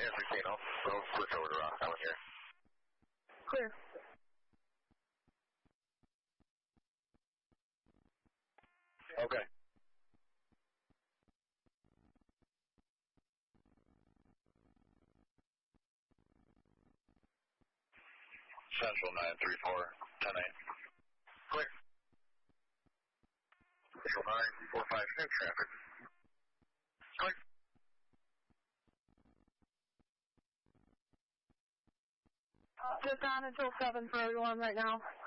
16, I'll switch over to Rock Island here. Clear. Okay. Central 934, 10-8. Clear. Central 9456 traffic. Clear. Just on until 7 for everyone right now.